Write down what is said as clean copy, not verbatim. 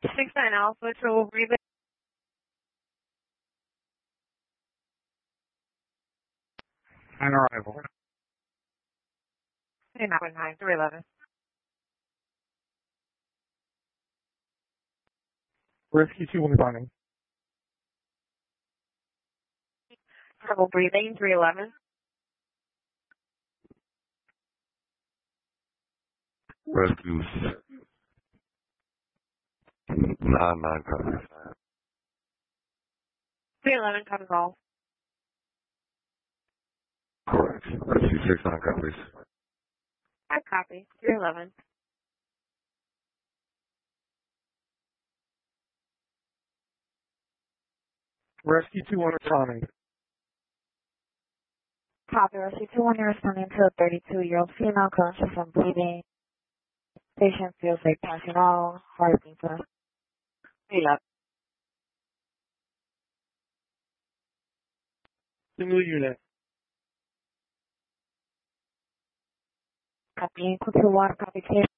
69 Alpha, trouble breathing. On arrival. 9.9, 311. Rescue 2 responding. Trouble breathing, 311. Rescue 9-9 copies. 311, comes all. Correct. Rescue 6-9 copies. I copy, 311. Rescue 2 responding. Copy, Rescue 2-1, you're responding to a 32-year-old female conscious and bleeding. Patient feels like passing out, heartbeat for 311. Single unit. Copy, equal to 1, copy, case.